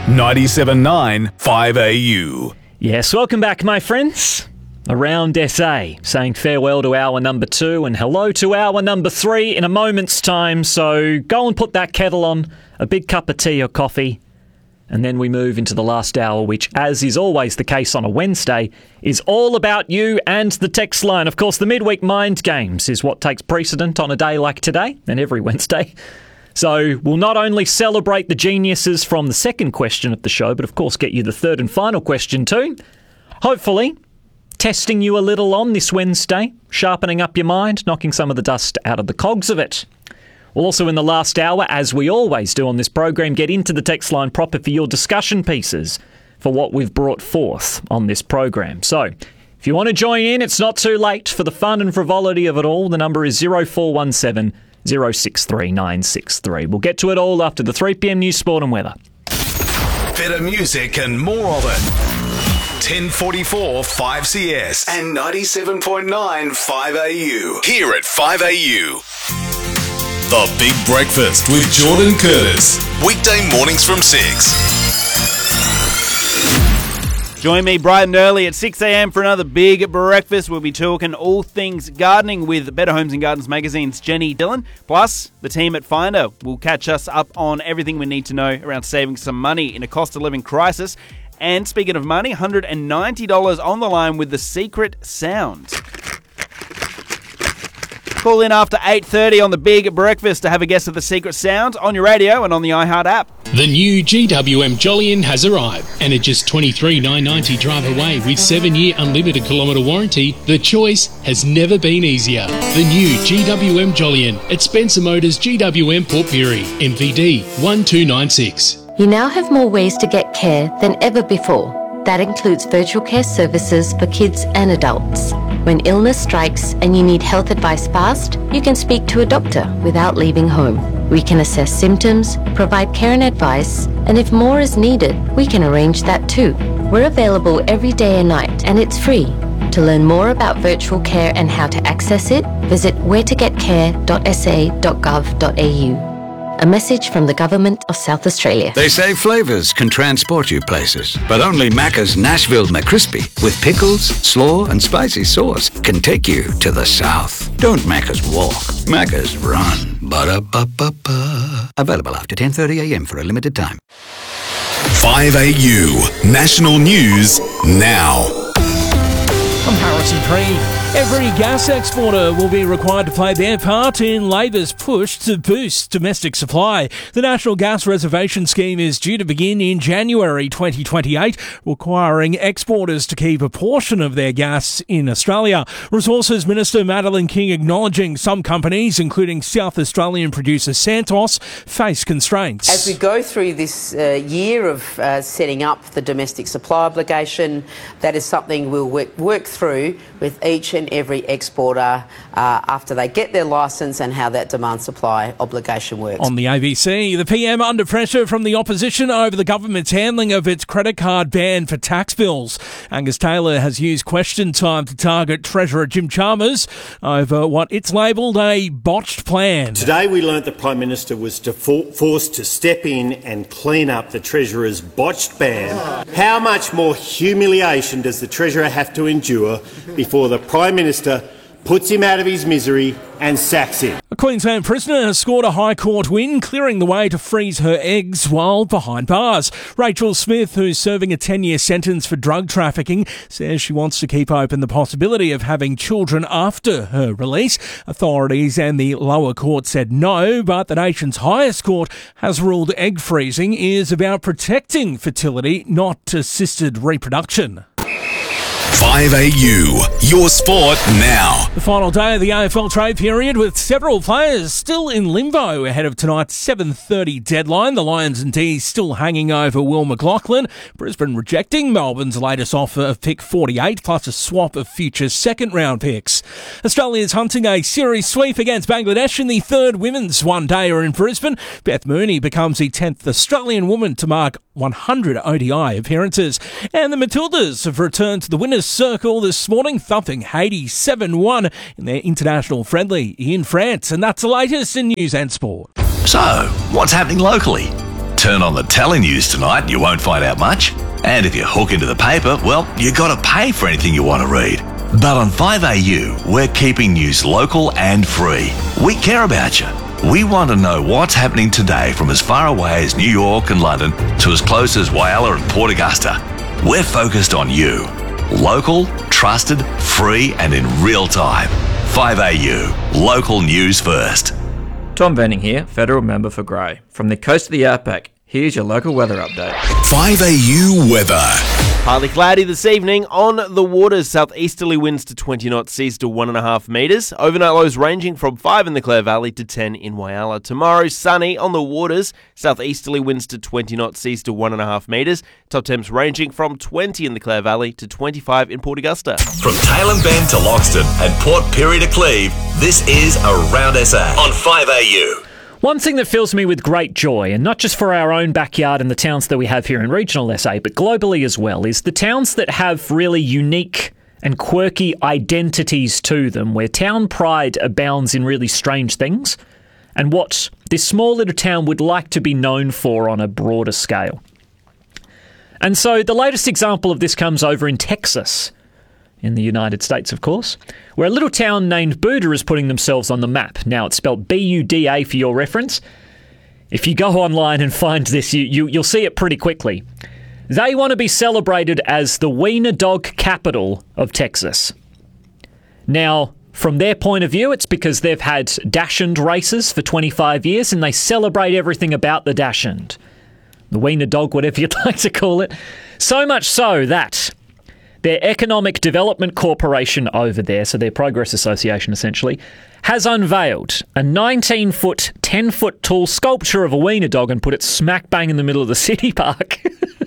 97.9 5AU. Yes, welcome back, my friends. Around SA, saying farewell to hour number 2 and hello to hour number 3 in a moment's time. So go and put that kettle on, a big cup of tea or coffee, and then we move into the last hour, which, as is always the case on a Wednesday, is all about you and the text line. Of course, the midweek mind games is what takes precedent on a day like today and every Wednesday. So we'll not only celebrate the geniuses from the second question of the show, but of course get you the third and final question too. Hopefully testing you a little on this Wednesday, sharpening up your mind, knocking some of the dust out of the cogs of it. We'll also, in the last hour, as we always do on this program, get into the text line proper for your discussion pieces for what we've brought forth on this program. So, if you want to join in, it's not too late for the fun and frivolity of it all. The number is 0417 063 963. We'll get to it all after the 3pm news, sport and weather. Better music and more of it. 1044 5CS and 97.9 5AU. Here at 5AU. The Big Breakfast with Jordan Curtis. Weekday mornings from 6. Join me bright and early at 6 a.m. for another Big Breakfast. We'll be talking all things gardening with Better Homes and Gardens Magazine's Jenny Dillon. Plus, the team at Finder will catch us up on everything we need to know around saving some money in a cost of living crisis. And speaking of money, $190 on the line with the secret sound. Call in after 8:30 on the Big Breakfast to have a guess of the secret sound on your radio and on the iHeart app. The new GWM Jolyon has arrived, and at just $23,990 drive away with 7-year unlimited kilometre warranty, the choice has never been easier. The new GWM Jolyon at Spencer Motors GWM Port Pirie, MVD 1296. You now have more ways to get care than ever before. That includes virtual care services for kids and adults. When illness strikes and you need health advice fast, you can speak to a doctor without leaving home. We can assess symptoms, provide care and advice, and if more is needed, we can arrange that too. We're available every day and night, and it's free. To learn more about virtual care and how to access it, visit wheretogetcare.sa.gov.au. A message from the Government of South Australia. They say flavours can transport you places, but only Macca's Nashville McCrispy with pickles, slaw and spicy sauce can take you to the south. Don't Macca's walk, Macca's run. Ba-da-ba-ba-ba. Available after 10:30am for a limited time. 5AU National News now. I'm Harrison Creed. Every gas exporter will be required to play their part in Labor's push to boost domestic supply. The National Gas Reservation Scheme is due to begin in January 2028, requiring exporters to keep a portion of their gas in Australia. Resources Minister Madeleine King acknowledging some companies, including South Australian producer Santos, face constraints. As we go through this year of setting up the domestic supply obligation, that is something we'll work through with each and every exporter after they get their licence and how that demand-supply obligation works. On the ABC, the PM under pressure from the opposition over the government's handling of its credit card ban for tax bills. Angus Taylor has used question time to target Treasurer Jim Chalmers over what it's labelled a botched plan. Today we learnt the Prime Minister was forced to step in and clean up the Treasurer's botched ban. How much more humiliation does the Treasurer have to endure before the Prime Minister puts him out of his misery and sacks him? A Queensland prisoner has scored a High Court win, clearing the way to freeze her eggs while behind bars. Rachel Smith, who's serving a 10-year sentence for drug trafficking, says she wants to keep open the possibility of having children after her release. Authorities and the lower court said no, but the nation's highest court has ruled egg freezing is about protecting fertility, not assisted reproduction. 5AU, your sport now. The final day of the AFL trade period with several players still in limbo ahead of tonight's 7:30 deadline. The Lions and D's still hanging over Will McLachlan. Brisbane rejecting Melbourne's latest offer of pick 48 plus a swap of future second-round picks. Australia's hunting a series sweep against Bangladesh in the third women's one-dayer in Brisbane. Beth Mooney becomes the 10th Australian woman to mark 100 ODI appearances. And the Matildas have returned to the winners' circle this morning, thumping Haiti 7-1 in their international friendly in France. And that's the latest in news and sport. So, what's happening locally? Turn on the telenews tonight, you won't find out much. And if you hook into the paper, well, you got to pay for anything you want to read. But on 5AU, we're keeping news local and free. We care about you. We want to know what's happening today from as far away as New York and London to as close as Whyalla and Port Augusta. We're focused on you. Local, trusted, free and in real time. 5AU, local news first. Tom Venning here, Federal Member for Grey. From the coast of the Outback, here's your local weather update. 5AU weather. Partly cloudy this evening. On the waters, southeasterly winds to 20 knots, seas to 1.5 metres. Overnight lows ranging from 5 in the Clare Valley to 10 in Whyalla. Tomorrow, sunny on the waters, southeasterly winds to 20 knots, seas to 1.5 metres. Top temps ranging from 20 in the Clare Valley to 25 in Port Augusta. From Tailem Bend to Loxton and Port Pirie to Cleve, this is Around SA on 5AU. One thing that fills me with great joy, and not just for our own backyard and the towns that we have here in regional SA, but globally as well, is the towns that have really unique and quirky identities to them, where town pride abounds in really strange things, and what this small little town would like to be known for on a broader scale. And so the latest example of this comes over in Texas, in the United States, of course, where a little town named Buda is putting themselves on the map. Now, it's spelled B-U-D-A for your reference. If you go online and find this, you'll see it pretty quickly. They want to be celebrated as the wiener dog capital of Texas. Now, from their point of view, it's because they've had Dachshund races for 25 years and they celebrate everything about the Dachshund. The wiener dog, whatever you'd like to call it. So much so that their Economic Development Corporation over there, so their Progress Association essentially, has unveiled a 19-foot, 10-foot tall sculpture of a wiener dog and put it smack bang in the middle of the city park.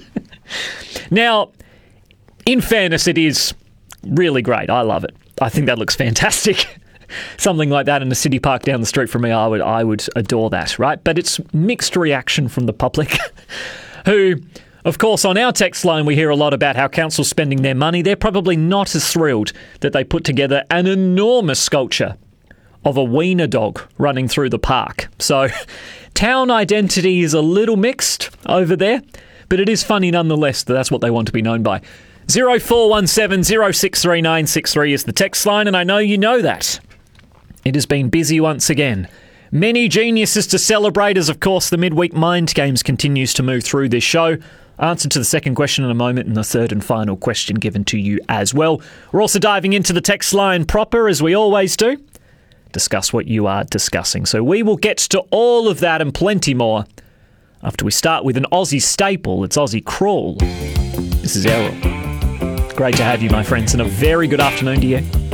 Now, in fairness, it is really great. I love it. I think that looks fantastic. Something like that in a city park down the street from me, I would adore that, right? But it's mixed reaction from the public who... Of course, on our text line, we hear a lot about how council's spending their money. They're probably not as thrilled that they put together an enormous sculpture of a wiener dog running through the park. So, town identity is a little mixed over there, but it is funny nonetheless that that's what they want to be known by. 0417 063963 is the text line, and I know you know that. It has been busy once again. Many geniuses to celebrate as, of course, the Midweek Mind Games continues to move through this show. Answer to the second question in a moment and the third and final question given to you as well. We're also diving into the text line proper, as we always do. Discuss what you are discussing. So we will get to all of that and plenty more after we start with an Aussie staple. It's Aussie Crawl. This is Errol. Great to have you, my friends, and a very good afternoon to you.